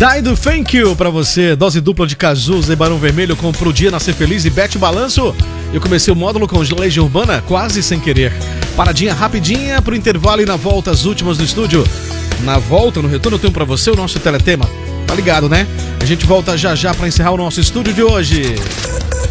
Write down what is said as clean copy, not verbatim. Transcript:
Daido Thank You pra você, dose dupla de Cazuza e Barão Vermelho com Pro Dia Nascer Feliz e Bete Balanço. Eu comecei o módulo com Legião Urbana quase sem querer. Paradinha rapidinha pro intervalo e na volta as últimas do estúdio. Na volta, no retorno, eu tenho pra você o nosso teletema. Tá ligado, né? A gente volta já já pra encerrar o nosso estúdio de hoje.